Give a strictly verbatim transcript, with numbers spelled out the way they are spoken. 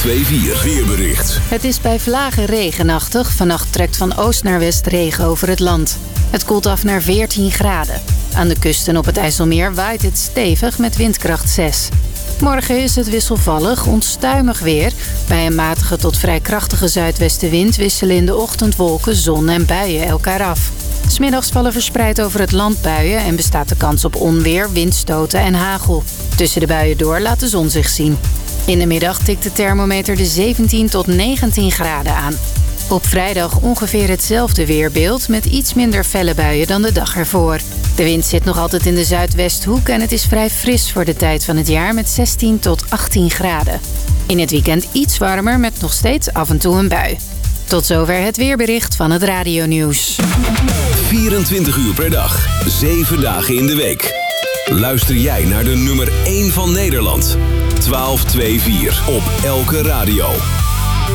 twee vier weerbericht. Het is bij Vlagen regenachtig. Vannacht trekt van oost naar west regen over het land. Het koelt af naar veertien graden. Aan de kusten op het IJsselmeer waait het stevig met windkracht zes. Morgen is het wisselvallig, onstuimig weer. Bij een matige tot vrij krachtige zuidwestenwind wisselen in de ochtend wolken, zon en buien elkaar af. 'S Middags vallen verspreid over het land buien en bestaat de kans op onweer, windstoten en hagel. Tussen de buien door laat de zon zich zien. In de middag tikt de thermometer de zeventien tot negentien graden aan. Op vrijdag ongeveer hetzelfde weerbeeld met iets minder felle buien dan de dag ervoor. De wind zit nog altijd in de zuidwesthoek en het is vrij fris voor de tijd van het jaar met zestien tot achttien graden. In het weekend iets warmer met nog steeds af en toe een bui. Tot zover het weerbericht van het radionieuws. vierentwintig uur per dag, zeven dagen in de week. Luister jij naar de nummer één van Nederland. twaalf twee vier op elke radio.